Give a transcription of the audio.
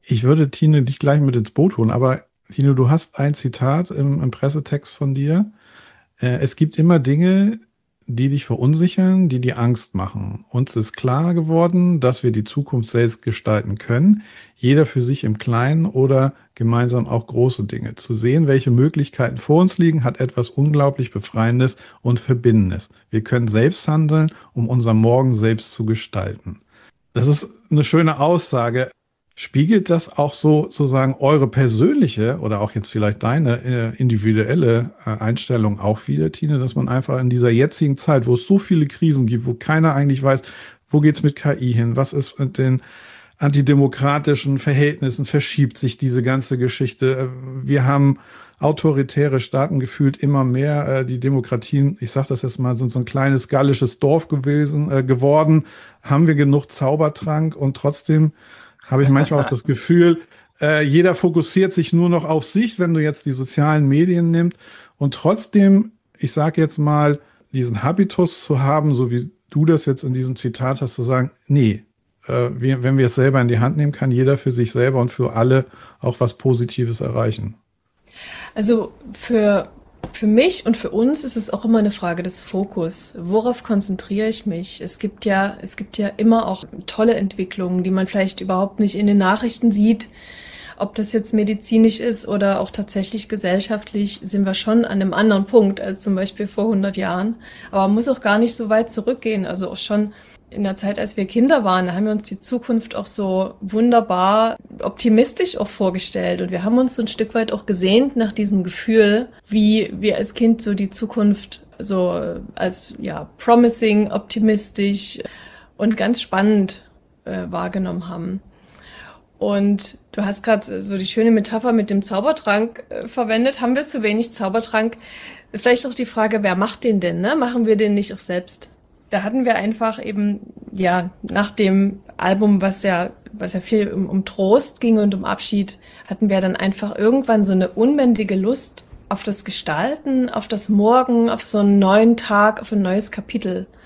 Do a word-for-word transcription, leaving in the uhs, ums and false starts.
Ich würde Tine dich gleich mit ins Boot holen, aber Tine, du hast ein Zitat im, im Pressetext von dir. Äh, es gibt immer Dinge, die dich verunsichern, die dir Angst machen. Uns ist klar geworden, dass wir die Zukunft selbst gestalten können, jeder für sich im Kleinen oder gemeinsam auch große Dinge. Zu sehen, welche Möglichkeiten vor uns liegen, hat etwas unglaublich Befreiendes und Verbindendes. Wir können selbst handeln, um unser Morgen selbst zu gestalten. Das ist eine schöne Aussage. Spiegelt das auch so sozusagen eure persönliche oder auch jetzt vielleicht deine äh, individuelle äh, Einstellung auch wieder, Tine, dass man einfach in dieser jetzigen Zeit, wo es so viele Krisen gibt, wo keiner eigentlich weiß, wo geht's mit K I hin, was ist mit den antidemokratischen Verhältnissen, verschiebt sich diese ganze Geschichte. Äh, Wir haben autoritäre Staaten gefühlt immer mehr. Äh, Die Demokratien, ich sage das jetzt mal, sind so ein kleines gallisches Dorf gewesen, äh, geworden. Haben wir genug Zaubertrank und trotzdem habe ich manchmal auch das Gefühl, äh, jeder fokussiert sich nur noch auf sich, wenn du jetzt die sozialen Medien nimmst. Und trotzdem, ich sage jetzt mal, diesen Habitus zu haben, so wie du das jetzt in diesem Zitat hast, zu sagen, nee, äh, wir, wenn wir es selber in die Hand nehmen, kann jeder für sich selber und für alle auch was Positives erreichen. Also für, für mich und für uns ist es auch immer eine Frage des Fokus. Worauf konzentriere ich mich? Es gibt ja, es gibt ja immer auch tolle Entwicklungen, die man vielleicht überhaupt nicht in den Nachrichten sieht. Ob das jetzt medizinisch ist oder auch tatsächlich gesellschaftlich, sind wir schon an einem anderen Punkt als zum Beispiel vor hundert Jahren. Aber man muss auch gar nicht so weit zurückgehen. Also auch schon in der Zeit, als wir Kinder waren, da haben wir uns die Zukunft auch so wunderbar optimistisch auch vorgestellt. Und wir haben uns so ein Stück weit auch gesehnt nach diesem Gefühl, wie wir als Kind so die Zukunft so als, ja, promising, optimistisch und ganz spannend äh, wahrgenommen haben. Und du hast gerade so die schöne Metapher mit dem Zaubertrank äh, verwendet. Haben wir zu wenig Zaubertrank? Vielleicht auch die Frage, wer macht den denn? Ne? Machen wir den nicht auch selbst? Da hatten wir einfach eben, ja, nach dem Album, was ja, was ja viel um, um Trost ging und um Abschied, hatten wir dann einfach irgendwann so eine unbändige Lust auf das Gestalten, auf das Morgen, auf so einen neuen Tag, auf ein neues Kapitel.